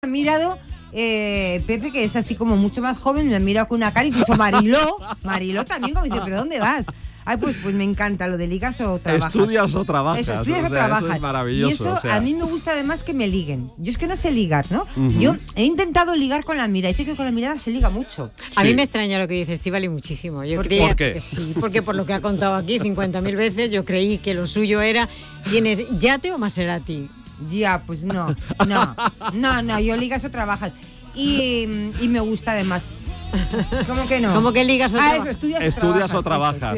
Me ha mirado Pepe, que es así como mucho más joven, me ha mirado con una cara, incluso Mariló también, como dice, ¿pero dónde vas? Ay, pues me encanta lo de ligas o trabajas. Estudias o trabajas. Eso, estudias o trabajas. Eso es maravilloso. Y eso a mí me gusta además que me liguen. Yo es que no sé ligar, ¿no? Yo he intentado ligar con la mirada. Dice que con la mirada se liga mucho. Sí. A mí me extraña lo que dice Estíbaliz muchísimo. Yo ¿Por qué? Sí, porque por lo que ha contado aquí 50.000 veces, yo creí que lo suyo era, ¿tienes yate o Maserati? Ya, pues no, yo ligas o trabajas. Y me gusta además. ¿Cómo que no? ¿Cómo que ligas o trabajas? Eso, estudias o trabajas.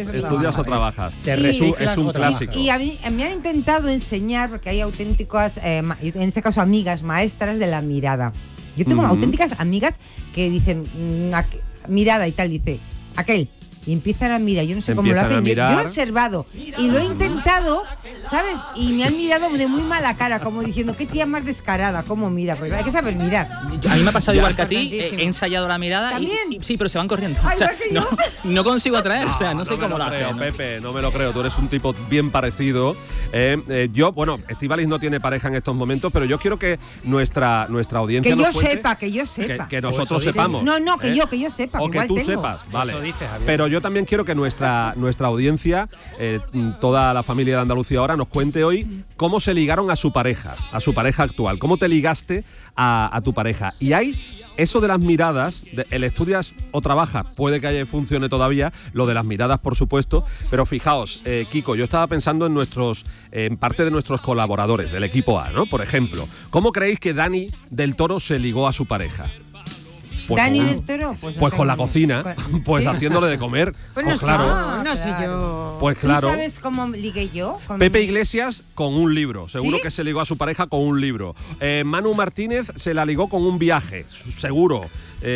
Es un clásico. Y a mí me han intentado enseñar, porque hay auténticas, en este caso amigas, maestras de la mirada. Yo tengo auténticas amigas que dicen, mirada y tal, dice, aquel. Y empiezan a mirar, yo no sé cómo lo hacen. Yo he observado y lo he intentado, ¿sabes? Y me han mirado de muy mala cara, como diciendo, qué tía más descarada, cómo mira. Pues hay que saber mirar. A mí me ha pasado igual que a ti, he ensayado la mirada y sí, pero se van corriendo. Ay, o sea, no consigo atraer, o sea, no sé cómo lo hacen. Pepe, no me lo creo, tú eres un tipo bien parecido. Estíbaliz no tiene pareja en estos momentos, pero yo quiero que nuestra audiencia que nos yo cuente, sepa, que nosotros sepamos. No, que yo sepa. O que tú tengo. sepas, vale. Eso dice, Javier. Pero yo también quiero que nuestra audiencia, toda la familia de Andalucía ahora, nos cuente hoy cómo se ligaron a su pareja actual. ¿Cómo te ligaste a tu pareja? Y hay eso de las miradas, el estudias o trabajas, puede que funcione todavía, lo de las miradas, por supuesto, pero fijaos, Kiko, yo estaba pensando en parte de nuestros colaboradores del equipo A, ¿no? Por ejemplo, ¿cómo creéis que Dani del Toro se ligó a su pareja? Pues Dani del Toro, pues con la cocina, pues ¿sí? Haciéndole de comer. Pues pues claro. No sé yo. Pues claro. ¿Tú sabes cómo ligué yo? Pepe Iglesias con un libro. Seguro que se ligó a su pareja con un libro. Manu Martínez se la ligó con un viaje. Seguro.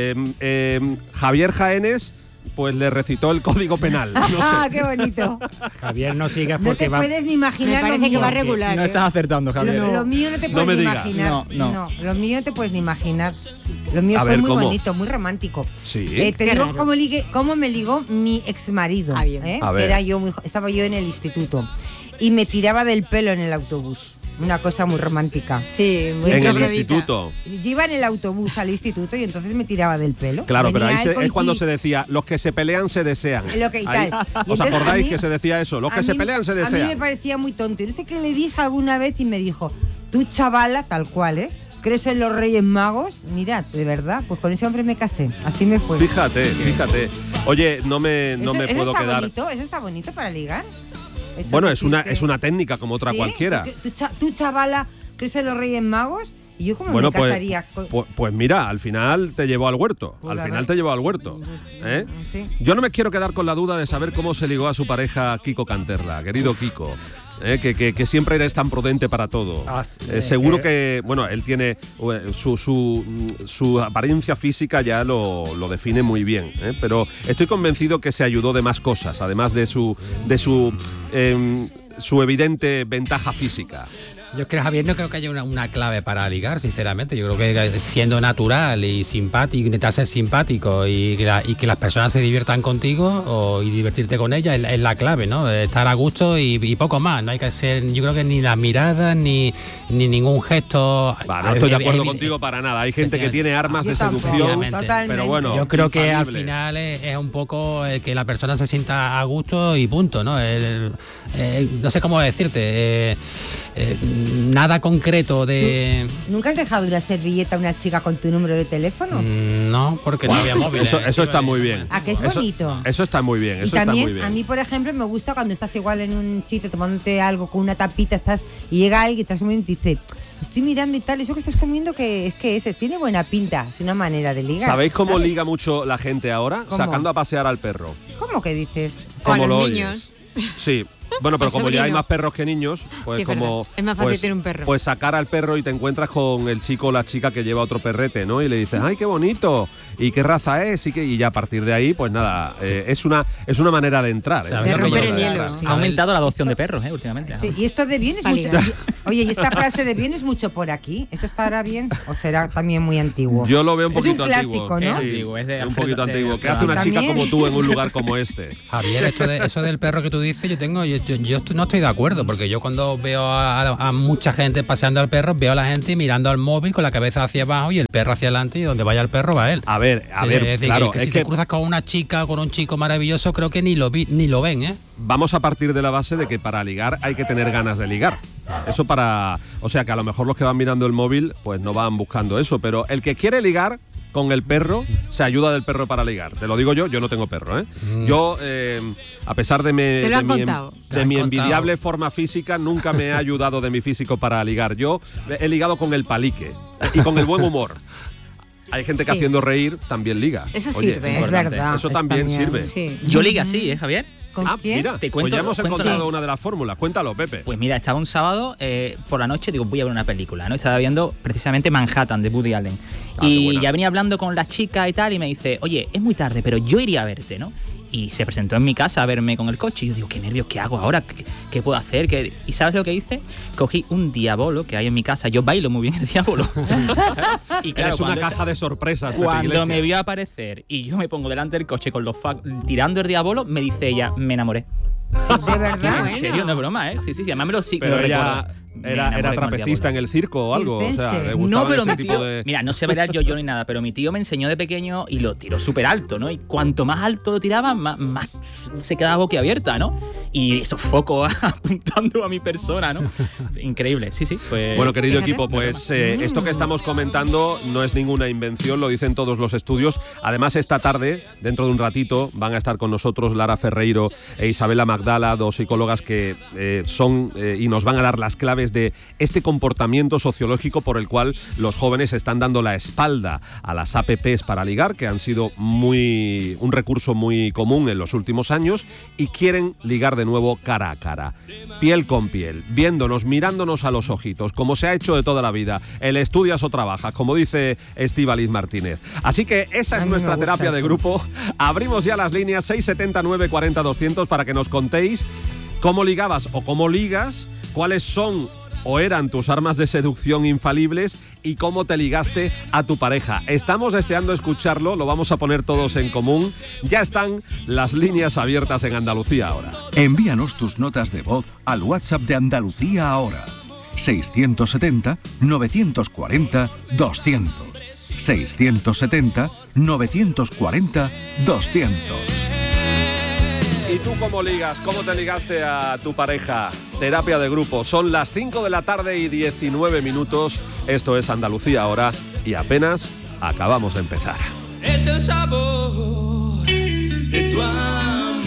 Javier Jaénes pues le recitó el Código Penal. No sé. ¡Ah, qué bonito! Javier, no sigas porque no te puedes ni imaginar. Me parece que va regular. No estás acertando, Javier. Lo mío no te puedes ni imaginar. No. Lo mío no te puedes ni imaginar. Lo mío fue muy bonito, muy romántico. Sí. Te digo cómo me ligó mi exmarido. A ver. Estaba yo en el instituto y me tiraba del pelo en el autobús. Una cosa muy romántica. Sí, muy en el troglodita. instituto. Yo iba en el autobús al instituto y entonces me tiraba del pelo. Claro, pero ahí Venía es cuando se decía, los que se pelean se desean. Lo que y Ahí, tal. Y ¿os entonces acordáis que se decía eso? Los que se pelean se desean. A mí me parecía muy tonto. Y no sé qué le dije alguna vez y me dijo, tú chavala, tal cual, ¿crees en los Reyes Magos? Mira, de verdad, pues con ese hombre me casé. Así me fue. Fíjate. Oye, no me puedo quedar. Eso está bonito para ligar. Eso Bueno, es una técnica como otra cualquiera. ¿Tú chavala, crees en los Reyes Magos? ¿Y yo cómo me casaría? Pues mira, al final te llevó al huerto. Sí. Yo no me quiero quedar con la duda de saber cómo se ligó a su pareja Kiko Canterla, querido Kiko. Que siempre eres tan prudente para todo. Seguro que, bueno, él tiene su apariencia física ya lo define muy bien, pero estoy convencido que se ayudó de más cosas, además de su evidente ventaja física. Yo creo, Javier, no creo que haya una clave para ligar, sinceramente. Yo creo que siendo natural y simpático, intentar ser simpático y que las personas se diviertan contigo y divertirte con ellas es la clave, ¿no? Estar a gusto y poco más. No hay que ser, yo creo que ni las miradas ni ningún gesto. No estoy de acuerdo contigo para nada. Hay gente que tiene armas de seducción, pero bueno. Yo creo que al final es un poco que la persona se sienta a gusto y punto, ¿no? No sé cómo decirte. Nada concreto de... ¿Nunca has dejado una servilleta a una chica con tu número de teléfono? No, porque no había móvil. Eso está muy bien. ¿A que es bonito? Eso está muy bien. Y también, a mí, por ejemplo, me gusta cuando estás igual en un sitio tomándote algo con una tapita, y llega alguien, estás comiendo y te dice, estoy mirando y tal, eso que estás comiendo, que tiene buena pinta, es una manera de ligar. ¿Sabéis cómo liga mucho la gente ahora? ¿Cómo? Sacando a pasear al perro. ¿Cómo que dices? O a ¿Cómo los lo niños. oyes? Sí. Bueno, pero como ya hay más perros que niños, pues Sí, como es más fácil tener un perro. Pues sacar al perro y te encuentras con el chico o la chica que lleva otro perrete, ¿no? Y le dices, ¡ay, qué bonito! ¿Y qué raza es? Y ya a partir de ahí, pues nada, es una manera de entrar. De romper el hielo. Ha aumentado la adopción de perros, últimamente. Sí, y esto de bien es mucho. Oye, y esta frase de bien es mucho por aquí. ¿Esto estará bien o será también muy antiguo? Yo lo veo un poquito es un clásico, antiguo. ¿no? Sí, Antiguo, es de un poquito de antiguo. ¿Qué hace una chica como tú en un lugar como este? Javier, eso del perro que tú dices, yo yo no estoy de acuerdo, porque yo cuando veo a mucha gente paseando al perro, veo a la gente mirando al móvil con la cabeza hacia abajo y el perro hacia adelante, y donde vaya el perro va él. A ver, claro. Que si te cruzas con una chica o con un chico maravilloso, creo que ni lo ven, ¿eh? Vamos a partir de la base de que para ligar hay que tener ganas de ligar. Eso o sea, que a lo mejor los que van mirando el móvil pues no van buscando eso, pero el que quiere ligar con el perro se ayuda del perro para ligar. Te lo digo yo no tengo perro, ¿eh? Yo, a pesar de mi envidiable forma física, nunca me he ayudado de mi físico para ligar. Yo he ligado con el palique y con el buen humor. Hay gente que haciendo reír también liga. Eso sirve, es verdad. Eso también sirve. Sí. Yo ligue así, Javier. ¿Quién? Mira, Te cuento, pues ya hemos encontrado una de las fórmulas. Cuéntalo, Pepe. Pues mira, estaba un sábado por la noche, digo, voy a ver una película, ¿no? Estaba viendo precisamente Manhattan, de Woody Allen. Y ya venía hablando con la chica y tal, y me dice, oye, es muy tarde, pero yo iría a verte, ¿no? Y se presentó en mi casa a verme con el coche. Y yo digo, qué nervios, ¿qué hago ahora? ¿Qué puedo hacer? ¿Y sabes lo que hice? Cogí un diabolo que hay en mi casa. Yo bailo muy bien el diabolo. Y claro, es una caja de sorpresas. Cuando me vio aparecer y yo me pongo delante del coche con tirando el diabolo, me dice ella, me enamoré. ¿De verdad? En serio, no es broma, ¿eh? Sí, además me lo Pero ella recuerdo. era trapecista en el circo o algo. O sea, le no, pero ese mi tipo tío, de... mira, no sé bailar yo ni nada, pero mi tío me enseñó de pequeño y lo tiró súper alto, ¿no? Y cuanto más alto lo tiraba, más se quedaba boquiabierta, ¿no? Y esos focos apuntando a mi persona, ¿no? Increíble, sí. Pues, bueno, querido equipo, pues esto que estamos comentando no es ninguna invención, lo dicen todos los estudios. Además, esta tarde, dentro de un ratito, van a estar con nosotros Lara Ferreiro e Isabela Magdala, dos psicólogas que son y nos van a dar las claves de este comportamiento sociológico por el cual los jóvenes están dando la espalda a las apps para ligar, que han sido un recurso muy común en los últimos años, y quieren ligar de nuevo cara a cara, piel con piel, viéndonos, mirándonos a los ojitos, como se ha hecho de toda la vida. El estudias o trabajas, como dice Estíbaliz Martínez. Así que esa es nuestra terapia de grupo. Abrimos ya las líneas 679 40 200 para que nos contéis cómo ligabas o cómo ligas, cuáles son o eran tus armas de seducción infalibles y cómo te ligaste a tu pareja. Estamos deseando escucharlo, lo vamos a poner todos en común. Ya están las líneas abiertas en Andalucía Ahora. Envíanos tus notas de voz al WhatsApp de Andalucía Ahora. 670-940-200. 670-940-200. ¿Y tú cómo ligas? ¿Cómo te ligaste a tu pareja? Terapia de grupo. Son las 5 de la tarde y 19 minutos. Esto es Andalucía Ahora y apenas acabamos de empezar. Es el sabor de tu amor.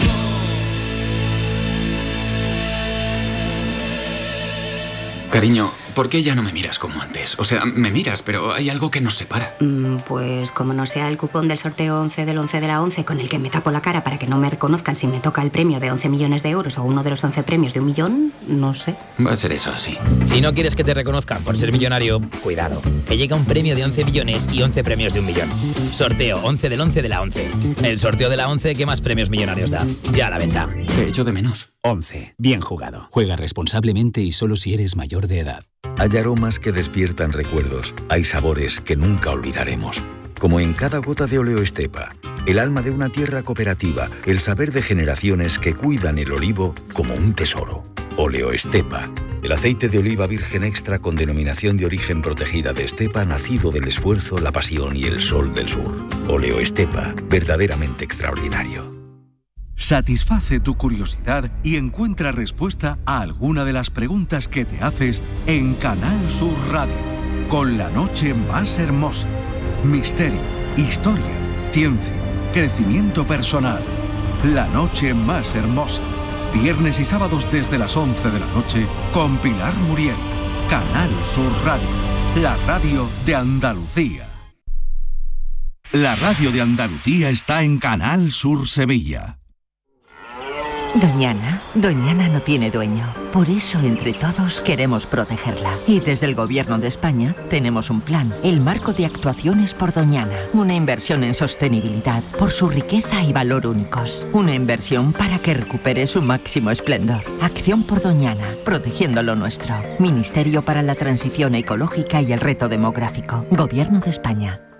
Cariño, ¿por qué ya no me miras como antes? O sea, me miras, pero hay algo que nos separa. Pues como no sea el cupón del sorteo 11 del 11 de la 11 con el que me tapo la cara para que no me reconozcan si me toca el premio de 11 millones de euros o uno de los 11 premios de 1 millón, no sé. Va a ser eso, sí. Si no quieres que te reconozcan por ser millonario, cuidado, que llega un premio de 11 millones y 11 premios de 1 millón. Sorteo 11 del 11 de la 11. El sorteo de la 11 que más premios millonarios da. Ya a la venta. Te echo de menos. 11. Bien jugado. Juega responsablemente y solo si eres mayor de edad. Hay aromas que despiertan recuerdos. Hay sabores que nunca olvidaremos. Como en cada gota de Oleo Estepa, el alma de una tierra cooperativa, el saber de generaciones que cuidan el olivo como un tesoro. Oleo Estepa, el aceite de oliva virgen extra con denominación de origen protegida de Estepa, nacido del esfuerzo, la pasión y el sol del sur. Oleo Estepa, verdaderamente extraordinario. Satisface tu curiosidad y encuentra respuesta a alguna de las preguntas que te haces en Canal Sur Radio, con la noche más hermosa. Misterio, historia, ciencia, crecimiento personal. La noche más hermosa. Viernes y sábados desde las 11 de la noche con Pilar Muriel. Canal Sur Radio, la radio de Andalucía. La radio de Andalucía está en Canal Sur Sevilla. Doñana no tiene dueño. Por eso, entre todos, queremos protegerla. Y desde el Gobierno de España tenemos un plan, el Marco de Actuaciones por Doñana. Una inversión en sostenibilidad por su riqueza y valor únicos. Una inversión para que recupere su máximo esplendor. Acción por Doñana, protegiendo lo nuestro. Ministerio para la Transición Ecológica y el Reto Demográfico. Gobierno de España.